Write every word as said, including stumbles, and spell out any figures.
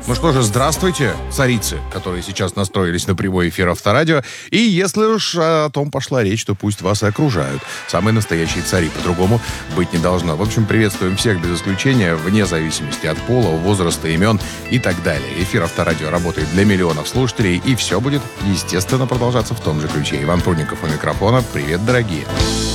Ну что же, здравствуйте, царицы, которые сейчас настроились на прямой эфир Авторадио. И если уж о том пошла речь, то пусть вас и окружают. Самые настоящие цари, по-другому быть не должно. В общем, приветствуем всех без исключения, вне зависимости от пола, возраста, имен и так далее. Эфир Авторадио работает для миллионов слушателей, и все будет, естественно, продолжаться в том же ключе. Иван Прудников у микрофона. Привет, дорогие.